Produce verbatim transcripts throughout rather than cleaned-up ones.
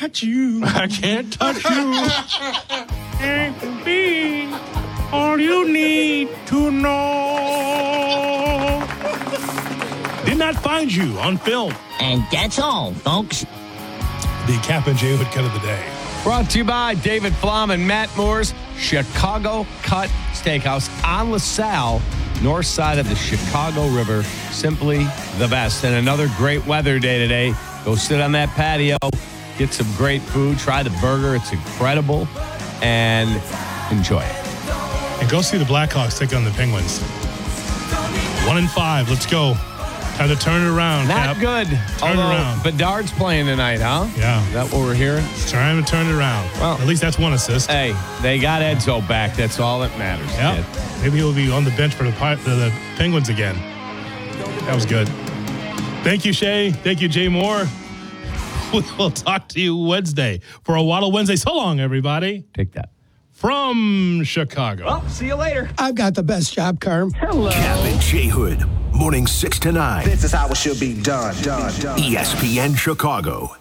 touch you. I can't touch you. And be all you need to know. Did not find you on film. And that's all, folks. The Cap and J Hood cut of the day. Brought to you by David Flom and Matt Moore's Chicago Cut Steakhouse on LaSalle, north side of the Chicago River. Simply the best. And another great weather day today. Go sit on that patio, get some great food, try the burger. It's incredible. And enjoy it. And go see the Blackhawks take on the Penguins. One and five. Let's go. Time to turn it around, Not Cap. good. Turn it Although around. Bedard's playing tonight, huh? Yeah. Is that what we're hearing? It's time to turn it around. Well, at least that's one assist. Hey, they got Edzo back. That's all that matters. Yeah. Kid. Maybe he'll be on the bench for the, Pi- for the Penguins again. That was good. Thank you, Shay. Thank you, Jay Moore. We'll talk to you Wednesday for a Waddle Wednesday. So long, everybody. Take that. From Chicago. Well, see you later. I've got the best job, Carm. Hello. Cap and J Hood, morning six to nine. This is how it should be done. Done. Done. E S P N Chicago.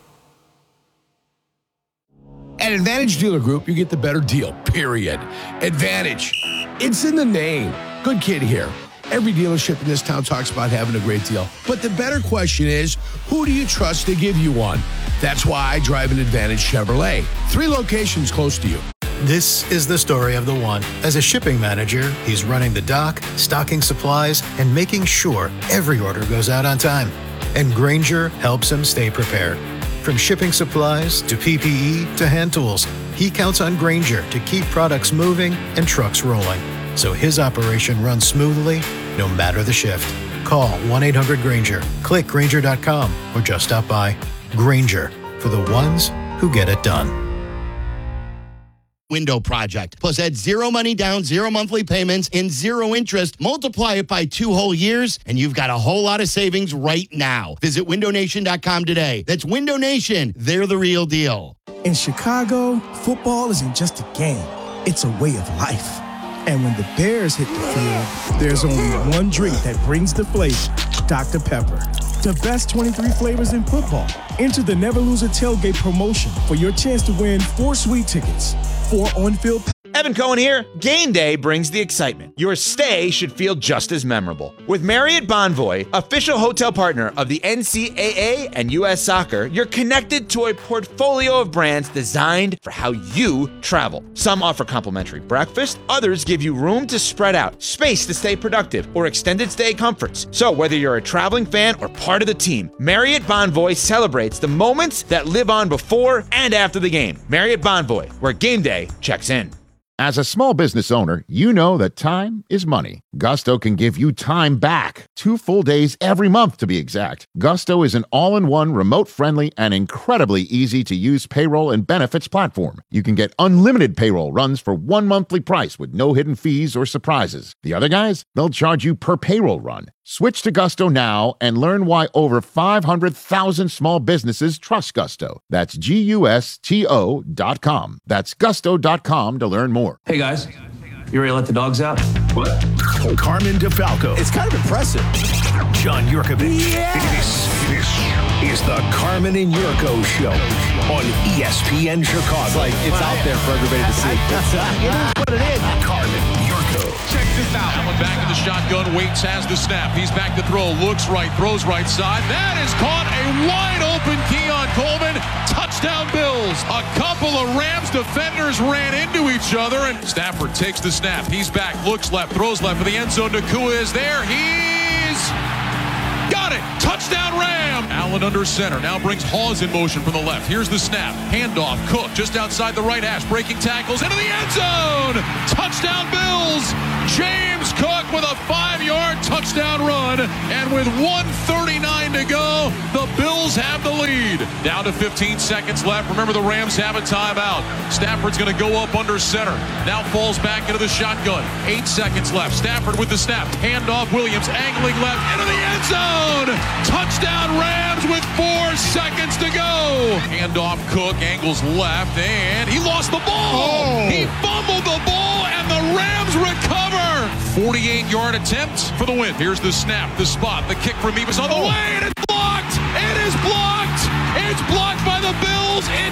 At Advantage Dealer Group, you get the better deal, period. Advantage. It's in the name. Good kid here. Every dealership in this town talks about having a great deal. But the better question is, who do you trust to give you one? That's why I drive an Advantage Chevrolet. Three locations close to you. This is the story of the one. As a shipping manager, he's running the dock, stocking supplies, and making sure every order goes out on time. And Grainger helps him stay prepared. From shipping supplies to P P E to hand tools, he counts on Grainger to keep products moving and trucks rolling, so his operation runs smoothly no matter the shift. Call one eight hundred Grainger, click Grainger dot com, or just stop by. Grainger, for the ones who get it done. Window project. Plus, add zero money down, zero monthly payments, and zero interest. Multiply it by two whole years, and you've got a whole lot of savings right now. Visit window nation dot com today. That's Window Nation. They're the real deal. In Chicago, football isn't just a game. It's a way of life. And when the Bears hit the field, there's only one drink that brings the flavor. Doctor Pepper. The best twenty-three flavors in football. Enter the Never Lose a Tailgate promotion for your chance to win four sweet tickets, four on-field. Evan Cohen here. Game day brings the excitement. Your stay should feel just as memorable. With Marriott Bonvoy, official hotel partner of the N C double A and U S Soccer, you're connected to a portfolio of brands designed for how you travel. Some offer complimentary breakfast, others give you room to spread out, space to stay productive, or extended stay comforts. So whether you're a traveling fan or part of the team, Marriott Bonvoy celebrates the moments that live on before and after the game. Marriott Bonvoy, where game day checks in. As a small business owner, you know that time is money. Gusto can give you time back. Two full days every month, to be exact. Gusto is an all-in-one, remote-friendly, and incredibly easy-to-use payroll and benefits platform. You can get unlimited payroll runs for one monthly price with no hidden fees or surprises. The other guys, they'll charge you per payroll run. Switch to Gusto now and learn why over five hundred thousand small businesses trust Gusto. That's G U S T O dot com. That's gusto dot com to learn more. Hey, guys. You ready to let the dogs out? What? Carmen DeFalco. It's kind of impressive. John Yurkovich. Yeah. This, this is the Carmen and Yurko Show on E S P N Chicago. It's like it's out there for everybody to see. It is what it is. Carmen Yurko. Check this out. Allen back in the shotgun. Waits has the snap. He's back to throw. Looks right. Throws right side. That is caught. A wide open Keon Coleman. Touchdown Bills. A couple of Rams defenders ran into each other, and Stafford takes the snap. He's back. Looks left. Throws left for the end zone. Nakua is there. He's got it. Touchdown Ram. Allen under center. Now brings Hawes in motion from the left. Here's the snap. Handoff. Cook just outside the right hash. Breaking tackles into the end zone. Touchdown Bills. James Cook with a five-yard touchdown run. And with one thirty-nine to go, the Bills have the lead. Down to fifteen seconds left. Remember, the Rams have a timeout. Stafford's going to go up under center. Now falls back into the shotgun. Eight seconds left. Stafford with the snap. Handoff. Williams angling left into the end zone. Touchdown Rams with four seconds to go. Handoff. Cook angles left, and he lost the ball. Oh. He fumbled the ball, and the Rams recover. forty-eight-yard attempt for the win. Here's the snap, the spot, the kick from Meebus on the way, and it's blocked. It is blocked. It's blocked by the Bills. It